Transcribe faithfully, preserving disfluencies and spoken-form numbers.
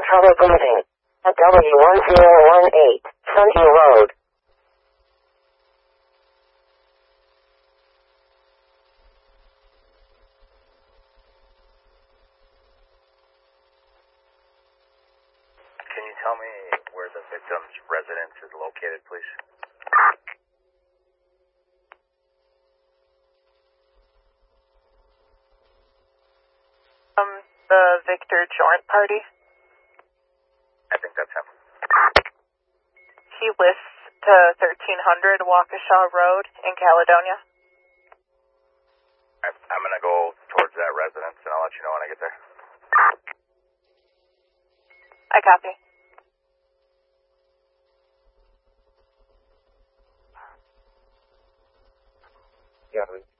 trouble breathing. At W one zero one eight, Sunview Road. Can you tell me where the victim's residence is located, please? Um, the Victor Joint Party. I think that's him. He lists to thirteen hundred Waukesha Road in Caledonia. I, I'm gonna go towards that residence, and I'll let you know when I get there. I copy. Yeah.